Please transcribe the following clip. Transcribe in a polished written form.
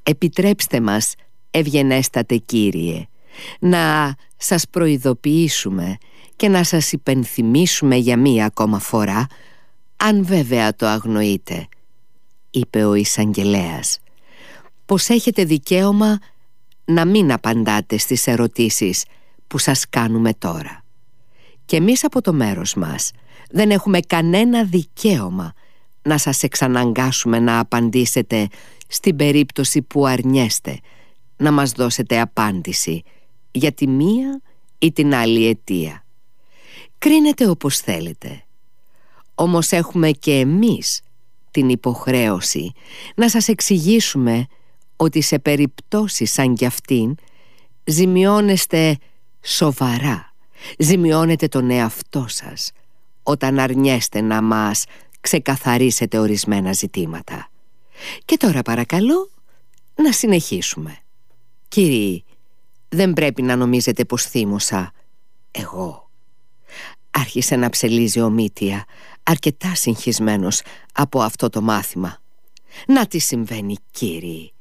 Επιτρέψτε μας, ευγενέστατε Κύριε, να σας προειδοποιήσουμε και να σας υπενθυμίσουμε για μία ακόμα φορά, αν βέβαια το αγνοείτε, είπε ο εισαγγελέας, πως έχετε δικαίωμα να μην απαντάτε στις ερωτήσεις που σας κάνουμε τώρα. Και εμείς από το μέρος μας δεν έχουμε κανένα δικαίωμα να σας εξαναγκάσουμε να απαντήσετε στην περίπτωση που αρνιέστε να μας δώσετε απάντηση για τη μία ή την άλλη αιτία. Κρίνετε όπως θέλετε. Όμως έχουμε και εμείς την υποχρέωση να σας εξηγήσουμε ότι σε περιπτώσεις σαν κι αυτήν ζημιώνεστε σοβαρά, ζημιώνετε τον εαυτό σας όταν αρνιέστε να μας ξεκαθαρίσετε ορισμένα ζητήματα. Και τώρα παρακαλώ να συνεχίσουμε. Κύριοι, δεν πρέπει να νομίζετε πως θύμωσα εγώ. Άρχισε να ψελίζει ο Μήτια, αρκετά συγχυσμένος από αυτό το μάθημα. Να τι συμβαίνει, κύριοι?